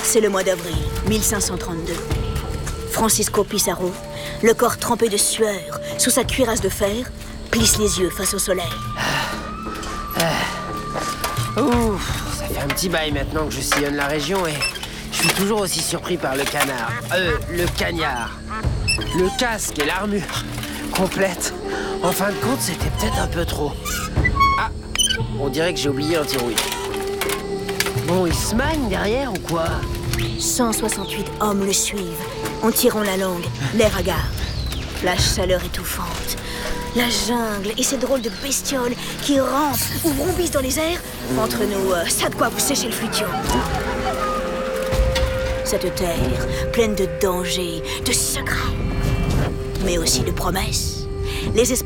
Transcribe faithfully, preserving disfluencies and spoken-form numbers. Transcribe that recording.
C'est le mois d'avril, mille cinq cent trente-deux. Francisco Pizarro, le corps trempé de sueur, sous sa cuirasse de fer, plisse les yeux face au soleil. Ah. Ah. Ouf, ça fait un petit bail maintenant que je sillonne la région et je suis toujours aussi surpris par le canard. Euh, le cagnard. Le casque et l'armure complète. En fin de compte, c'était peut-être un peu trop. Ah, on dirait que j'ai oublié l'antirouille. Bon, il se magne derrière ou quoi? cent soixante-huit hommes le suivent, en tirant la langue, l'air hagard. La chaleur étouffante, la jungle et ces drôles de bestioles qui rampent ou vrombissent dans les airs. Entre nous, euh, ça a de quoi vous sécher le flution. Cette terre, pleine de dangers, de secrets, mais aussi de promesses. Les esprits